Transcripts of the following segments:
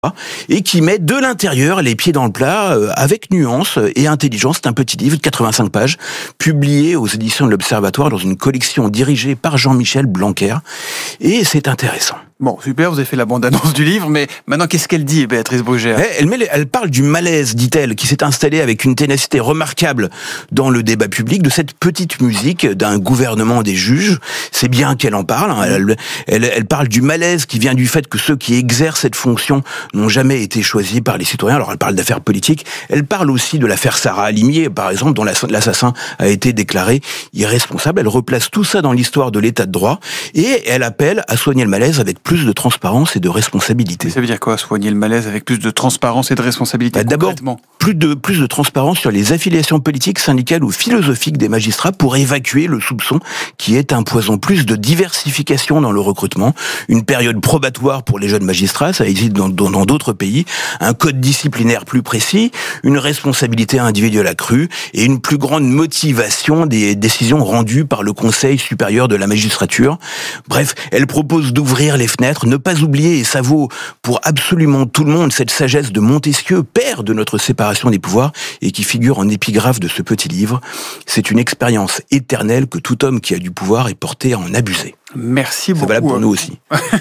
et qui met de l'intérieur les pieds dans le plat avec nuance et intelligence. C'est un petit livre de 85 pages publié aux éditions de l'Observatoire dans une collection dirigée par Jean-Michel Blanquer et c'est intéressant. Bon, super, vous avez fait la bande-annonce du livre, mais maintenant, qu'est-ce qu'elle dit, Béatrice Brugère ? Elle parle du malaise, dit-elle, qui s'est installé avec une ténacité remarquable dans le débat public, de cette petite musique d'un gouvernement des juges. C'est bien qu'elle en parle. Elle parle du malaise qui vient du fait que ceux qui exercent cette fonction n'ont jamais été choisis par les citoyens. Alors, elle parle d'affaires politiques. Elle parle aussi de l'affaire Sarah Halimier, par exemple, dont l'assassin a été déclaré irresponsable. Elle replace tout ça dans l'histoire de l'état de droit et elle appelle à soigner le malaise avec plus de transparence et de responsabilité. Mais ça veut dire quoi, soigner le malaise avec plus de transparence et de responsabilité ? D'abord, plus de transparence sur les affiliations politiques, syndicales ou philosophiques des magistrats pour évacuer le soupçon qui est un poison. Plus de diversification dans le recrutement, une période probatoire pour les jeunes magistrats, ça existe dans d'autres pays, un code disciplinaire plus précis, une responsabilité individuelle accrue et une plus grande motivation des décisions rendues par le Conseil supérieur de la magistrature. Bref, elle propose d'ouvrir les fenêtres, ne pas oublier, et ça vaut pour absolument tout le monde, cette sagesse de Montesquieu, père de notre séparation des pouvoirs, et qui figure en épigraphe de ce petit livre. C'est une expérience éternelle que tout homme qui a du pouvoir est porté à en abuser. Merci beaucoup. C'est valable pour nous aussi.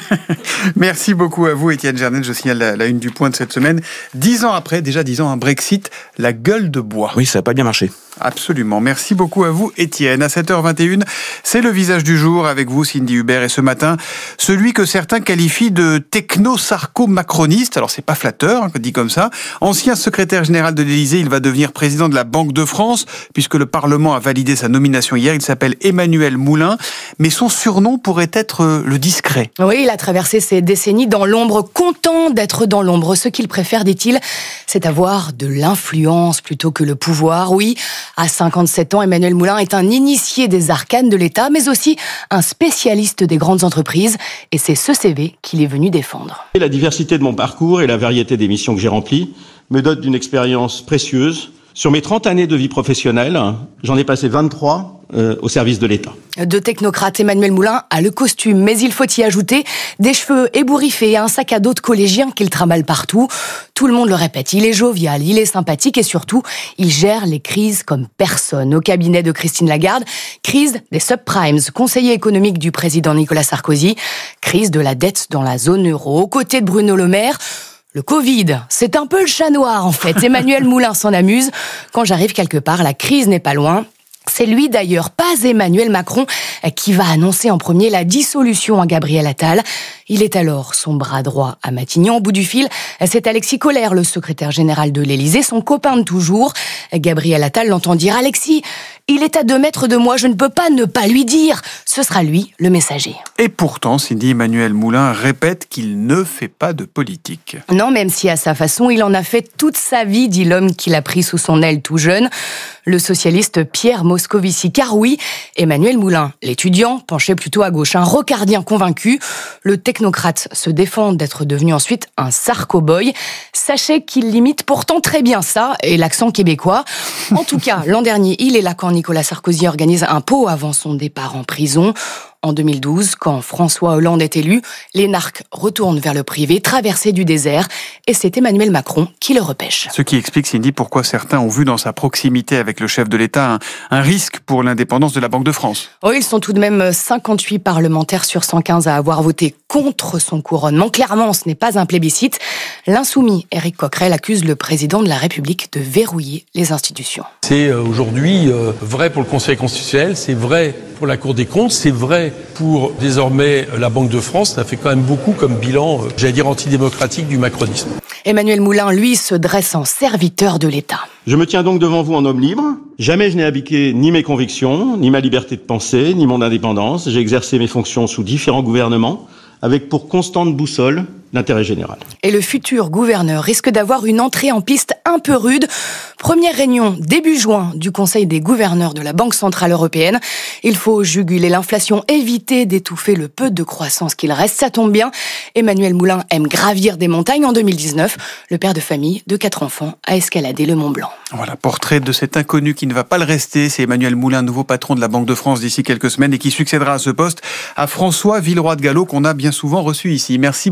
Merci beaucoup à vous, Étienne Gernet. Je signale la une du Point de cette semaine. 10 ans après, déjà 10 ans, un Brexit, la gueule de bois. Oui, ça n'a pas bien marché. Absolument. Merci beaucoup à vous, Étienne. À 7h21, c'est le visage du jour avec vous, Cindy Hubert. Et ce matin, celui que certains qualifient de techno-sarco-macroniste. Alors, c'est pas flatteur, dit comme ça. Ancien secrétaire général de l'Élysée, il va devenir président de la Banque de France, puisque le Parlement a validé sa nomination hier. Il s'appelle Emmanuel Moulin. Mais son surnom pourrait être le discret. Oui, il a traversé ces décennies dans l'ombre, content d'être dans l'ombre. Ce qu'il préfère, dit-il, c'est avoir de l'influence plutôt que le pouvoir. Oui, à 57 ans, Emmanuel Moulin est un initié des arcanes de l'État, mais aussi un spécialiste des grandes entreprises. Et c'est ce CV qu'il est venu défendre. La diversité de mon parcours et la variété des missions que j'ai remplies me dotent d'une expérience précieuse. Sur mes 30 années de vie professionnelle, j'en ai passé 23 au service de l'État. De technocrate, Emmanuel Moulin a le costume, mais il faut y ajouter des cheveux ébouriffés et un sac à dos de collégien qu'il trimballe partout. Tout le monde le répète, il est jovial, il est sympathique et surtout, il gère les crises comme personne. Au cabinet de Christine Lagarde, crise des subprimes, conseiller économique du président Nicolas Sarkozy, crise de la dette dans la zone euro. Aux côtés de Bruno Le Maire, le Covid, c'est un peu le chat noir en fait. Emmanuel Moulin s'en amuse. Quand j'arrive quelque part, la crise n'est pas loin. C'est lui d'ailleurs, pas Emmanuel Macron, qui va annoncer en premier la dissolution à Gabriel Attal. Il est alors son bras droit à Matignon. Au bout du fil, c'est Alexis Collère, le secrétaire général de l'Élysée, son copain de toujours. Gabriel Attal l'entend dire « Alexis, il est à 2 mètres de moi, je ne peux pas ne pas lui dire ». Ce sera lui, le messager. Et pourtant, Cindy, Emmanuel Moulin répète qu'il ne fait pas de politique. Non, même si à sa façon, il en a fait toute sa vie, dit l'homme qu'il a pris sous son aile tout jeune, le socialiste Pierre Moscovici. Car oui, Emmanuel Moulin, l'étudiant, penché plutôt à gauche, un rocardien convaincu, le technocrate se défend d'être devenu ensuite un sarco-boy. Sachez qu'il limite pourtant très bien ça, et l'accent québécois. En tout cas, l'an dernier, il est là quand Nicolas Sarkozy organise un pot avant son départ en prison. En 2012, quand François Hollande est élu, les narcs retournent vers le privé, traversée du désert, et c'est Emmanuel Macron qui le repêche. Ce qui explique, Cindy, pourquoi certains ont vu dans sa proximité avec le chef de l'État un risque pour l'indépendance de la Banque de France. Oh, ils sont tout de même 58 parlementaires sur 115 à avoir voté contre son couronnement. Clairement, ce n'est pas un plébiscite. L'insoumis Éric Coquerel accuse le président de la République de verrouiller les institutions. C'est aujourd'hui vrai pour le Conseil constitutionnel, c'est vrai pour la Cour des comptes, c'est vrai pour désormais la Banque de France. Ça fait quand même beaucoup comme bilan, j'allais dire antidémocratique du macronisme. Emmanuel Moulin, lui, se dresse en serviteur de l'État. Je me tiens donc devant vous en homme libre. Jamais je n'ai abdiqué ni mes convictions, ni ma liberté de penser, ni mon indépendance. J'ai exercé mes fonctions sous différents gouvernements, avec pour constante boussole l'intérêt général. Et le futur gouverneur risque d'avoir une entrée en piste un peu rude. Première réunion début juin du Conseil des gouverneurs de la Banque centrale européenne. Il faut juguler l'inflation, éviter d'étouffer le peu de croissance qu'il reste. Ça tombe bien, Emmanuel Moulin aime gravir des montagnes. En 2019, le père de famille de 4 enfants a escaladé le Mont Blanc. Voilà, portrait de cet inconnu qui ne va pas le rester. C'est Emmanuel Moulin, nouveau patron de la Banque de France d'ici quelques semaines et qui succédera à ce poste à François Villeroy de Galhau qu'on a bien souvent reçu ici. Merci beaucoup à vous.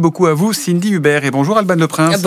vous, Cindy Hubert, et bonjour Alban Leprince.